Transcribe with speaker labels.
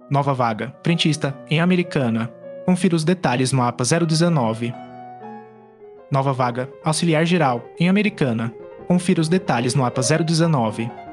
Speaker 1: Nova vaga, frentista, em Americana. Confira os detalhes no APA 019. Nova vaga, auxiliar geral, em Americana. Confira os detalhes no APA 019.